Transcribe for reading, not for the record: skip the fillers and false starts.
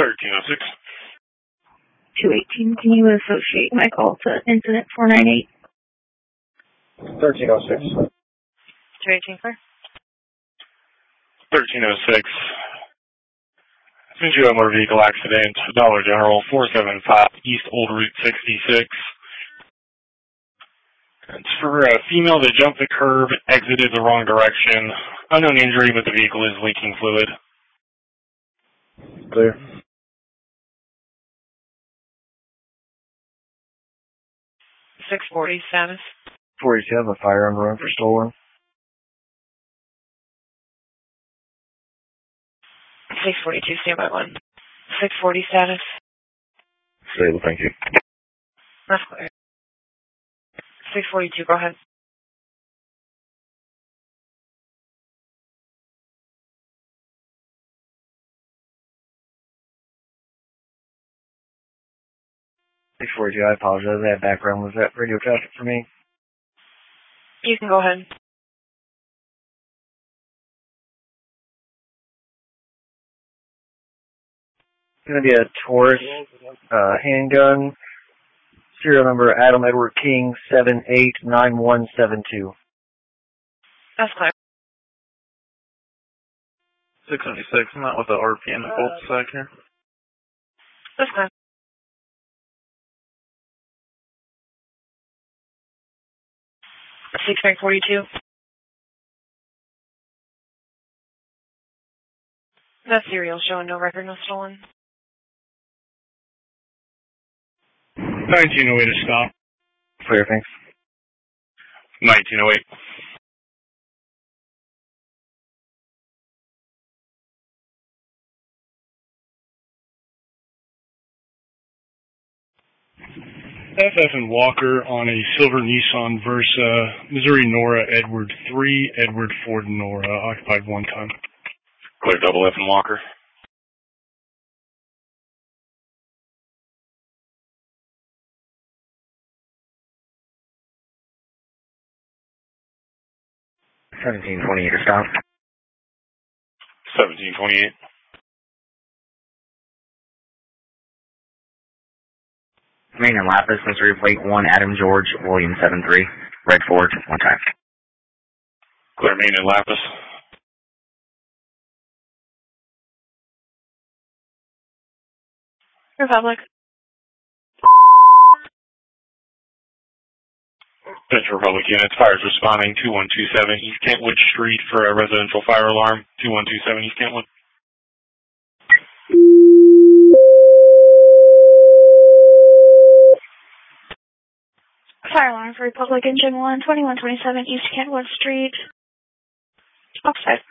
1306. 218, can you associate my call to incident 498? 1306. 218, sir. 1306. Since you have a motor vehicle accident, Dollar General, 475 East Old Route 66. It's for a female that jumped the curb, exited the wrong direction. Unknown injury, but the vehicle is leaking fluid. Clear. 640 status. 47, a firearm run for stolen. 642, standby 1. 640 status. Stable, thank you. That's clear. 642, go ahead. I apologize. That background was that radio traffic for me. You can go ahead. It's going to be a Taurus handgun. Serial number Adam Edward King 789172. That's clear. 676, I'm not with the RPN bolt sec here. That's clear. 6942. That serial showing no record, no stolen. 1908 to stop. Clear, thanks. 1908. FF and Walker on a silver Nissan Versa, Missouri Nora, Edward 3, Edward Ford Nora, occupied one time. Clear double F and Walker. $17.28 to stop. 1728. Main and Lapis, Missouri plate 1, Adam George, William 73, Red Ford, one time. Clear Main and Lapis. Republic. Central Republic units, fires responding, 2127 East Kentwood Street for a residential fire alarm, 2127 East Kentwood. Fire alarm for Republic Engine 1, 2127 East Kentwood Street. Oxide.